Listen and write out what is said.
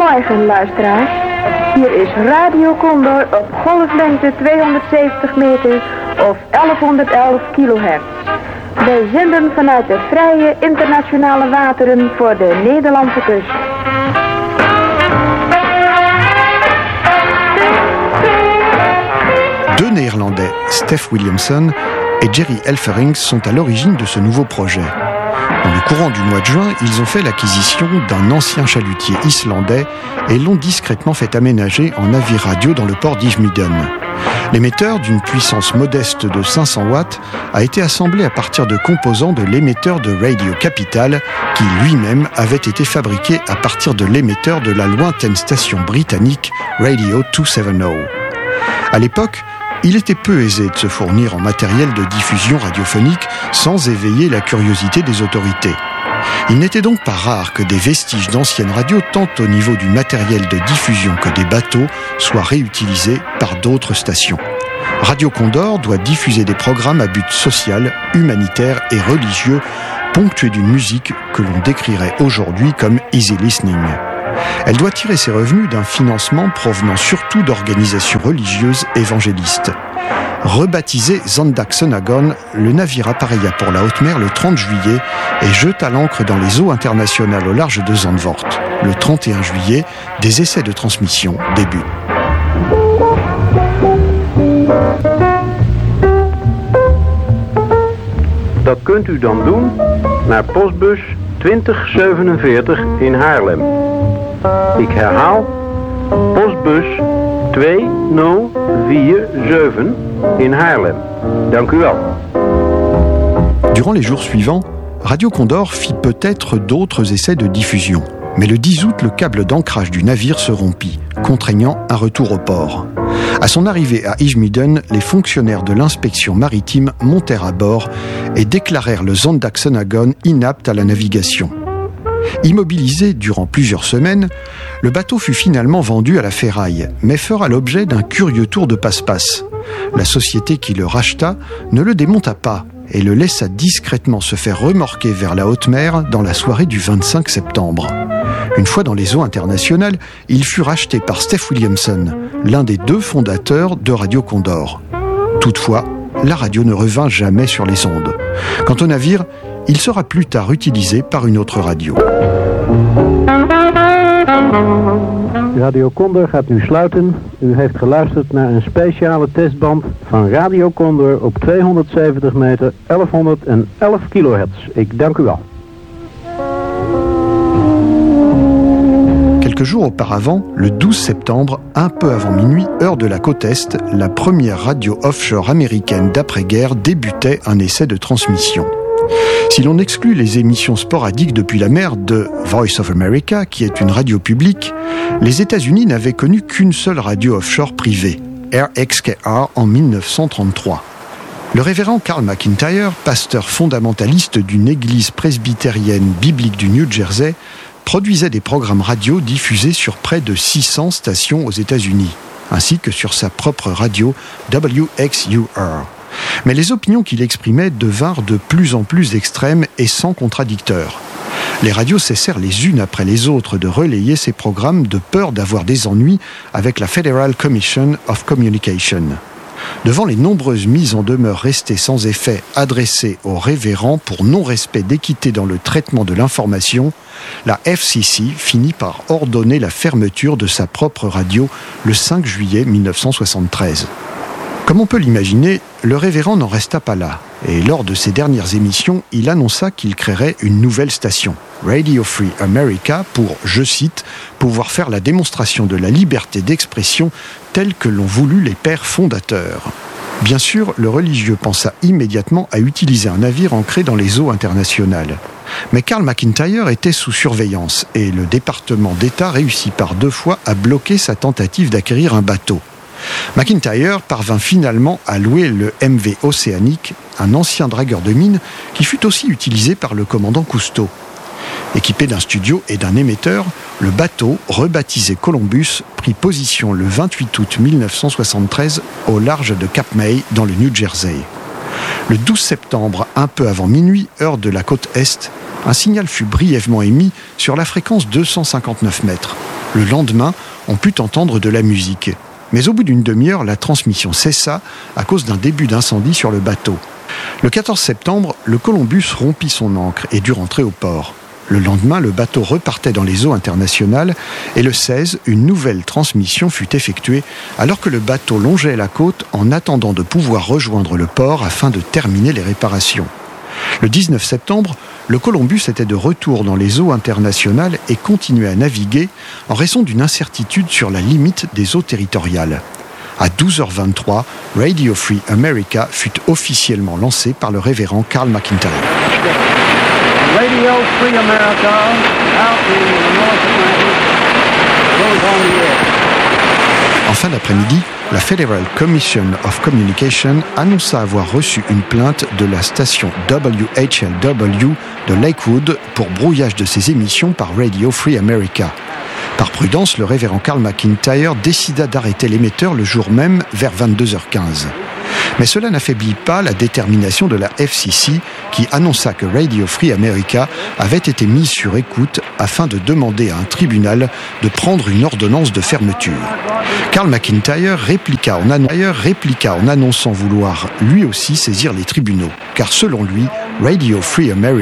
Goedemorgen luisteraars. Hier is Radio Condor op golflengte 270 meter of 1111 kilohertz. Wij zenden vanuit de vrije internationale wateren voor de Nederlandse kust. Deux Néerlandais, Stef Williamson et Jerry Elferings, sont à l'origine de ce nouveau projet. Dans le courant du mois de juin, ils ont fait l'acquisition d'un ancien chalutier islandais et l'ont discrètement fait aménager en navire radio dans le port d'Ijmuiden. L'émetteur, d'une puissance modeste de 500 watts, a été assemblé à partir de composants de l'émetteur de Radio Capital, qui lui-même avait été fabriqué à partir de l'émetteur de la lointaine station britannique Radio 270. À l'époque, il était peu aisé de se fournir en matériel de diffusion radiophonique sans éveiller la curiosité des autorités. Il n'était donc pas rare que des vestiges d'anciennes radios, tant au niveau du matériel de diffusion que des bateaux, soient réutilisés par d'autres stations. Radio Condor doit diffuser des programmes à but social, humanitaire et religieux, ponctués d'une musique que l'on décrirait aujourd'hui comme easy listening. Elle doit tirer ses revenus d'un financement provenant surtout d'organisations religieuses évangélistes. Rebaptisé Zondagsönagon, le navire appareilla pour la haute mer le 30 juillet et jeta l'ancre dans les eaux internationales au large de Zandvoort. Le 31 juillet, des essais de transmission débutent. Dat kunt u dan doen naar postbus 2047 in Haarlem. Ik herhaal, postbus 2047 in Haarlem. Dank u wel. Durant les jours suivants, Radio Condor fit peut-être d'autres essais de diffusion. Mais le 10 août, le câble d'ancrage du navire se rompit, contraignant un retour au port. À son arrivée à Ijmuiden, les fonctionnaires de l'inspection maritime montèrent à bord et déclarèrent le Zondagsönagon inapte à la navigation. Immobilisé durant plusieurs semaines, le bateau fut finalement vendu à la ferraille, mais fera l'objet d'un curieux tour de passe-passe. La société qui le racheta ne le démonta pas et le laissa discrètement se faire remorquer vers la haute mer dans la soirée du 25 septembre. Une fois dans les eaux internationales, il fut racheté par Stef Williamson, l'un des deux fondateurs de Radio Condor. Toutefois, la radio ne revint jamais sur les ondes. Quant au navire, il sera plus tard utilisé par une autre radio. Radio Condor gaat nu sluiten. U heeft geluisterd naar een speciale testband van Radio Condor op 270 meter 1111 kilohertz. Ik dank u wel. Quelques jours auparavant, le 12 septembre, un peu avant minuit, heure de la côte Est, la première radio offshore américaine d'après-guerre débutait un essai de transmission. Si l'on exclut les émissions sporadiques depuis la mer de Voice of America, qui est une radio publique, les États-Unis n'avaient connu qu'une seule radio offshore privée, RXKR, en 1933. Le révérend Carl McIntyre, pasteur fondamentaliste d'une église presbytérienne biblique du New Jersey, produisait des programmes radio diffusés sur près de 600 stations aux États-Unis, ainsi que sur sa propre radio WXUR. Mais les opinions qu'il exprimait devinrent de plus en plus extrêmes et sans contradicteurs. Les radios cessèrent les unes après les autres de relayer ces programmes de peur d'avoir des ennuis avec la Federal Commission of Communication. Devant les nombreuses mises en demeure restées sans effet adressées aux révérends pour non-respect d'équité dans le traitement de l'information, la FCC finit par ordonner la fermeture de sa propre radio le 5 juillet 1973. Comme on peut l'imaginer, le révérend n'en resta pas là, et lors de ses dernières émissions, il annonça qu'il créerait une nouvelle station, Radio Free America, pour, je cite, pouvoir faire la démonstration de la liberté d'expression telle que l'ont voulu les pères fondateurs. Bien sûr, le religieux pensa immédiatement à utiliser un navire ancré dans les eaux internationales. Mais Carl McIntyre était sous surveillance, et le département d'État réussit par 2 fois à bloquer sa tentative d'acquérir un bateau. McIntyre parvint finalement à louer le MV Océanique, un ancien dragueur de mines qui fut aussi utilisé par le commandant Cousteau. Équipé d'un studio et d'un émetteur, le bateau, rebaptisé Columbus, prit position le 28 août 1973 au large de Cap May dans le New Jersey. Le 12 septembre, un peu avant minuit, heure de la côte Est, un signal fut brièvement émis sur la fréquence 259 mètres. Le lendemain, on put entendre de la musique. Mais au bout d'une demi-heure, la transmission cessa à cause d'un début d'incendie sur le bateau. Le 14 septembre, le Columbus rompit son ancre et dut rentrer au port. Le lendemain, le bateau repartait dans les eaux internationales et le 16, une nouvelle transmission fut effectuée alors que le bateau longeait la côte en attendant de pouvoir rejoindre le port afin de terminer les réparations. Le 19 septembre, le Columbus était de retour dans les eaux internationales et continuait à naviguer en raison d'une incertitude sur la limite des eaux territoriales. À 12h23, Radio Free America fut officiellement lancé par le révérend Carl McIntyre. Radio Free America, out in the North Atlantic, goes on the air. En fin d'après-midi, la Federal Commission of Communication annonça avoir reçu une plainte de la station WHLW de Lakewood pour brouillage de ses émissions par Radio Free America. Par prudence, le révérend Carl McIntyre décida d'arrêter l'émetteur le jour même vers 22h15. Mais cela n'affaiblit pas la détermination de la FCC qui annonça que Radio Free America avait été mise sur écoute afin de demander à un tribunal de prendre une ordonnance de fermeture. Carl McIntyre répliqua en annonçant vouloir lui aussi saisir les tribunaux, car selon lui, Radio Free America